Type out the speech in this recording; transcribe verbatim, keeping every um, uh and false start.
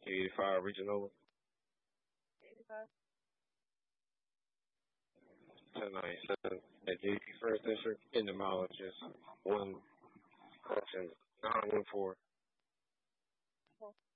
eighty-five regional, eighty-five. ten ninety-seven. At J P First District, entomologist, one correction, nine one four.